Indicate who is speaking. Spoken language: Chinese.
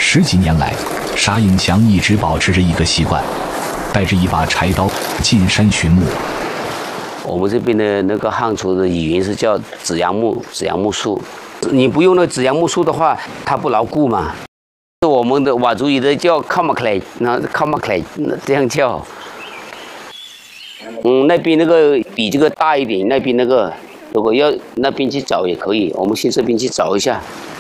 Speaker 1: 10几年来，沙应祥一直保持着一个习惯，带着一把柴刀进山寻木。
Speaker 2: 我们这边的那个汉族的语言是叫紫杨木树，你不用那紫杨木树的话，它不牢固嘛。我们的佤族语的叫靠马克莱，那靠马克莱这样叫。那边那个比这个大一点，那边那个如果要那边去找也可以，我们去这边去找一下。